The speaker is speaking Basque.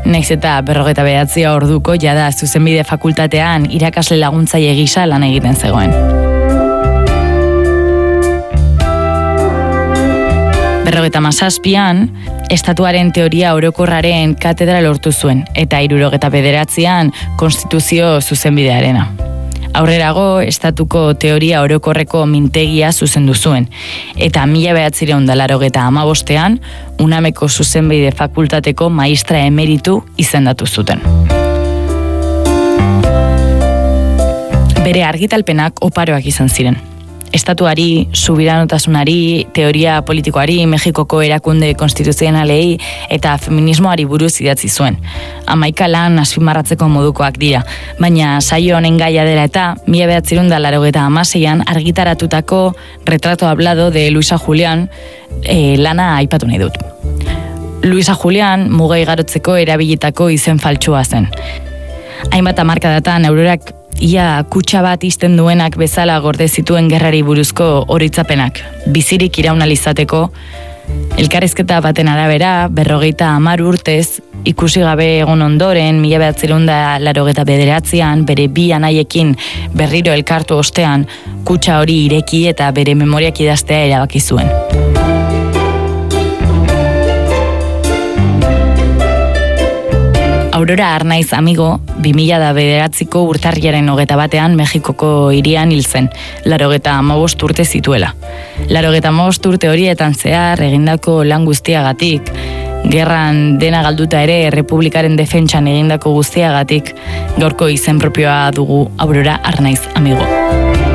Naiz eta 59 orduko jada zuzenbide fakultatean irakasle laguntzaile gisa lan egiten zegoen. 57an, estatuaren teoria orokorraren katedra lortu zuen, eta 69an konstituzio zuzenbidearena. Aurrerago, estatuko teoria orokorreko mintegia zuzendu zuen, eta 1985an, UNAMeko zuzenbide fakultateko maistra emeritu izendatu zuten. Bere argitalpenak oparoak izan ziren. Estatuari, subiranotasunari, teoria politikoari, Mexikoko erakunde konstituzionalei eta feminismoari buruz idatzi zuen. 11 lan azpimarratzeko modukoak dira, baina saio honen gaia dela eta 1986an argitaratutako Retrato hablado de Luisa Julián lana aipatu nahi dut. Luisa Julián muga igarotzeko erabilitako izen faltsua zen. Hainbat hamarkadatan Aurorak ia kutxa bat isten duenak bezala gorde zituen gerrari buruzko horitzapenak, bizirik iraunalizateko, elkarrizketa baten arabera, 50 urtez, ikusi gabe egon ondoren, 1989an, bere bi anaiekin berriro elkartu ostean, kutxa hori ireki eta bere memoriak idaztea erabaki zuen. Aurora Arnaiz amigo, 2009ko urtarriaren 21an Mexikoko hirian hil zen, 85 urte zituela. 85 urte horietan zehar egindako lan guztiagatik, gerran dena galduta ere Errepublikaren defentsan egindako guztiagatik, gaurko izen propioa dugu Aurora Arnaiz amigo.